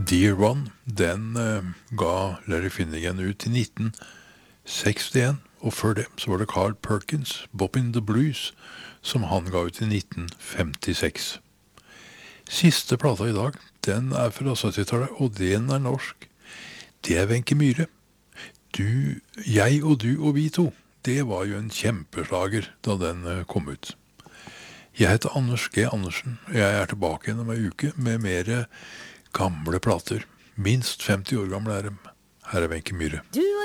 Dear One, den ga Larry Finnegan ut i 1961, og før det så var det Carl Perkins, Bobbin the Blues, som han ga ut i 1956. Siste plata i dag, den fra 70-tallet, og den norsk. Det Wenche Myhre. Jeg og du og vi to, det var jo en kjempeslager da den kom ut. Jeg heter Anders G. Andersen, og jeg tilbake igjen om en uke med mer gamle plater. Minst 50 år gamle dem. Her Wenche Myhre. Du